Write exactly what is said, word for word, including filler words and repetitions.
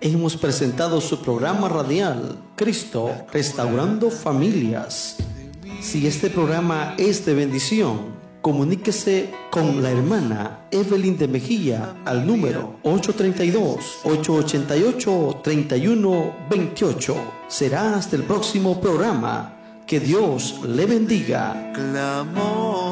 hemos presentado su programa radial, Cristo Restaurando Familias. Si este programa es de bendición, comuníquese con la hermana Evelyn de Mejía al número ocho tres dos, ocho ocho ocho, tres uno dos ocho. Será hasta el próximo programa. Que Dios le bendiga. Clamor.